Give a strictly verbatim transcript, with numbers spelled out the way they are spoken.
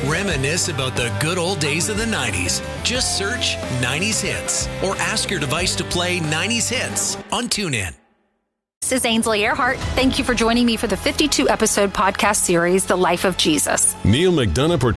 Reminisce about the good old days of the nineties. Just search nineties Hits or ask your device to play nineties Hits on TuneIn. This is Ainsley Earhart. Thank you for joining me for the fifty-two episode podcast series, The Life of Jesus. Neil McDonough portrays